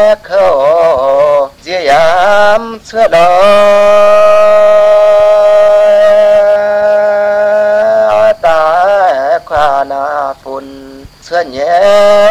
เข้าเจียมเชื่อดอตาขวานาฝุ่นเชื่อแย่